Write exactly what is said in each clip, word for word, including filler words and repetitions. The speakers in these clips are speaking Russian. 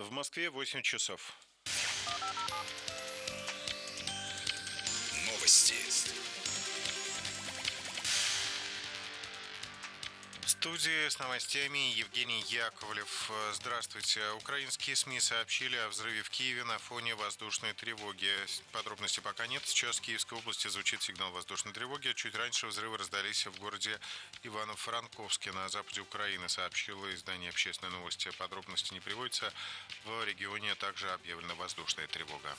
В Москве восемь часов. Новости. В студии с новостями Евгений Яковлев. Здравствуйте. Украинские СМИ сообщили о взрыве в Киеве на фоне воздушной тревоги. Подробностей пока нет. Сейчас в Киевской области звучит сигнал воздушной тревоги. Чуть раньше взрывы раздались в городе Ивано-Франковске на западе Украины, сообщило издание «Общественные новости». Подробности не приводятся. В регионе также объявлена воздушная тревога.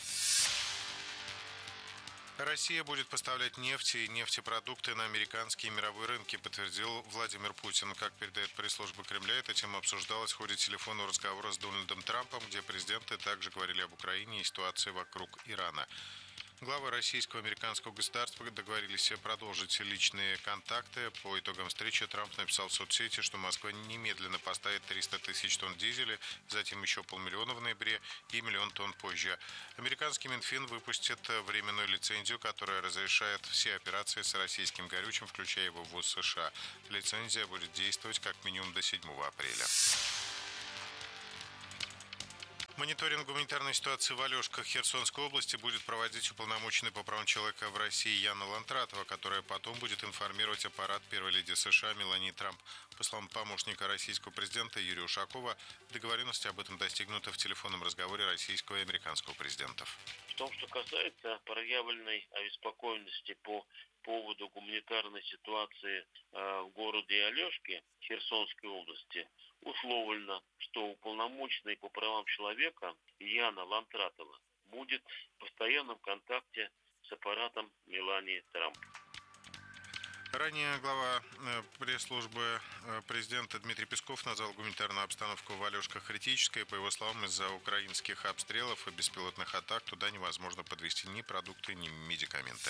Россия будет поставлять нефть и нефтепродукты на американские и мировые рынки, подтвердил Владимир Путин. Как передает пресс-служба Кремля, эта тема обсуждалась в ходе телефонного разговора с Дональдом Трампом, где президенты также говорили об Украине и ситуации вокруг Ирана. Главы российского и американского государства договорились продолжить личные контакты. По итогам встречи Трамп написал в соцсети, что Москва немедленно поставит триста тысяч тонн дизеля, затем еще полмиллиона в ноябре и миллион тонн позже. Американский Минфин выпустит временную лицензию, которая разрешает все операции с российским горючим, включая его ввоз в США. Лицензия будет действовать как минимум до седьмого апреля. Мониторинг гуманитарной ситуации в Алешках Херсонской области будет проводить уполномоченный по правам человека в России Яна Лантратова, которая потом будет информировать аппарат первой леди США Мелании Трамп. По словам помощника российского президента Юрия Ушакова, договоренности об этом достигнуты в телефонном разговоре российского и американского президентов. В том, что касается проявленной обеспокоенности по поводу гуманитарной ситуации э, в городе Алешки Херсонской области, условлено, что уполномоченный по правам человека Яна Лантратова будет в постоянном контакте с аппаратом Мелании Трамп. Ранее глава пресс-службы президента Дмитрий Песков назвал гуманитарную обстановку в Алешках критической. По его словам, из-за украинских обстрелов и беспилотных атак туда невозможно подвезти ни продукты, ни медикаменты.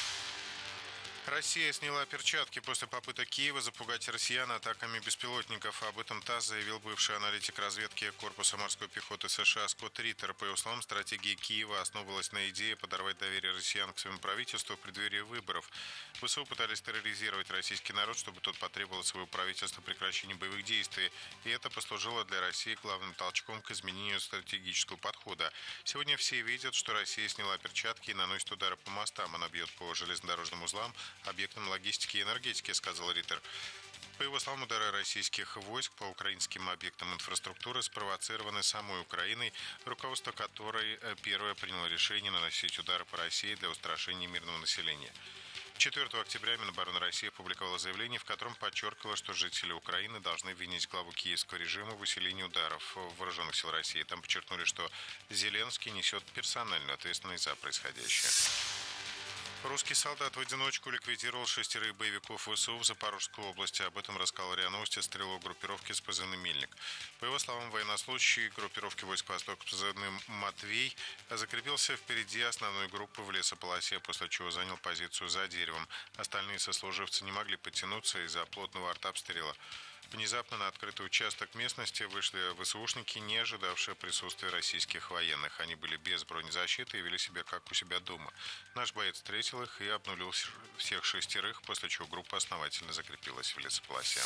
Россия сняла перчатки после попыток Киева запугать россиян атаками беспилотников. Об этом ТАСС заявил бывший аналитик разведки Корпуса морской пехоты США Скотт Риттер. По его словам, стратегия Киева основывалась на идее подорвать доверие россиян к своему правительству в преддверии выборов. ВСУ пытались терроризировать российский народ, чтобы тот потребовал от своего правительства прекращения боевых действий. И это послужило для России главным толчком к изменению стратегического подхода. Сегодня все видят, что Россия сняла перчатки и наносит удары по мостам. Она бьет по железнодорожным узлам, объектам логистики и энергетики, сказал Риттер. По его словам, удары российских войск по украинским объектам инфраструктуры спровоцированы самой Украиной, руководство которой первое приняло решение наносить удары по России для устрашения мирного населения. четвёртого октября Минобороны России опубликовало заявление, в котором подчеркивало, что жители Украины должны винить главу киевского режима в усилении ударов вооруженных сил России. Там подчеркнули, что Зеленский несет персональную ответственность за происходящее. Русский солдат в одиночку ликвидировал шестерых боевиков ВСУ в Запорожской области. Об этом рассказал РИА Новости стрелок группировки с позывным «Мельник». По его словам, военнослужащий группировки войск «Восток» с позывным «Матвей» закрепился впереди основной группы в лесополосе, после чего занял позицию за деревом. Остальные сослуживцы не могли подтянуться из-за плотного артобстрела. Внезапно на открытый участок местности вышли ВСУшники, не ожидавшие присутствия российских военных. Они были без бронезащиты и вели себя как у себя дома. Наш боец встретил их и обнулил всех шестерых, после чего группа основательно закрепилась в лесополосе.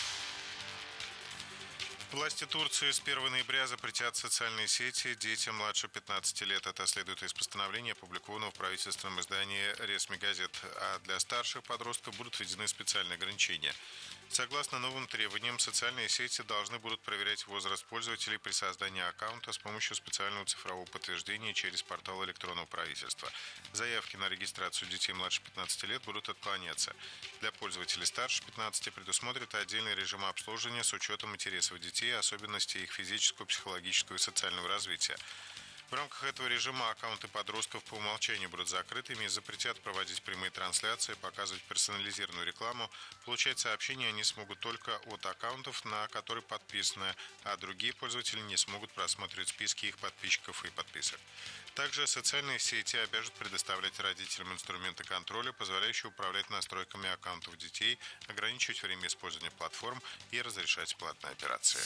Власти Турции с первого ноября запретят социальные сети детям младше пятнадцати лет. Это следует из постановления, опубликованного в правительственном издании «Ресми Газет». А для старших подростков будут введены специальные ограничения. Согласно новым требованиям, социальные сети должны будут проверять возраст пользователей при создании аккаунта с помощью специального цифрового подтверждения через портал электронного правительства. Заявки на регистрацию детей младше пятнадцати лет будут отклоняться. Для пользователей старше пятнадцати предусмотрят отдельный режим обслуживания с учетом интересов детей, особенностей их физического, психологического и социального развития. В рамках этого режима аккаунты подростков по умолчанию будут закрытыми, запретят проводить прямые трансляции, показывать персонализированную рекламу. Получать сообщения они смогут только от аккаунтов, на которые подписаны, а другие пользователи не смогут просматривать списки их подписчиков и подписок. Также социальные сети обяжут предоставлять родителям инструменты контроля, позволяющие управлять настройками аккаунтов детей, ограничивать время использования платформ и разрешать платные операции.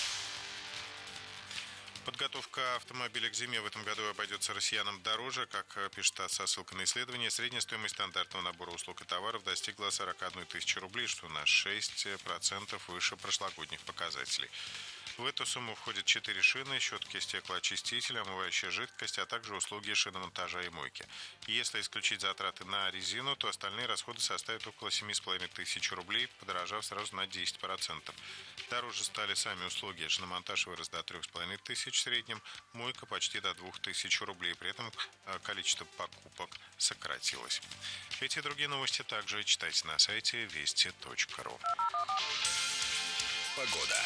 Подготовка автомобиля к зиме в этом году обойдется россиянам дороже. Как пишет ТАСС со ссылкой на исследование, средняя стоимость стандартного набора услуг и товаров достигла сорок одну тысячу рублей, что на шесть процентов выше прошлогодних показателей. В эту сумму входят четыре шины, щетки, стеклоочистители, омывающая жидкость, а также услуги шиномонтажа и мойки. Если исключить затраты на резину, то остальные расходы составят около семи с половиной тысяч рублей, подорожав сразу на десять процентов. Дороже стали сами услуги. Шиномонтаж вырос до трех с половиной тысяч в среднем, мойка почти до двух тысяч рублей. При этом количество покупок сократилось. Эти и другие новости также читайте на сайте вести точка ру. Погода.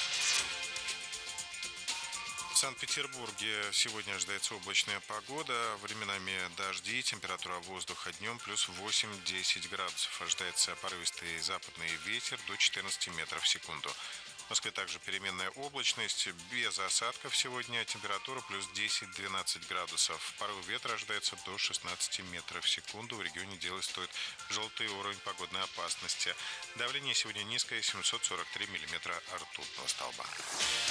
В Санкт-Петербурге сегодня ожидается облачная погода, временами дожди, температура воздуха днем плюс восемь-десять градусов. Ожидается порывистый западный ветер до четырнадцати метров в секунду. В Москве также переменная облачность, без осадков сегодня, температура плюс десять-двенадцать градусов. Порыв ветра ожидается до шестнадцати метров в секунду. В регионе действует желтый уровень погодной опасности. Давление сегодня низкое, семьсот сорок три миллиметра ртутного столба.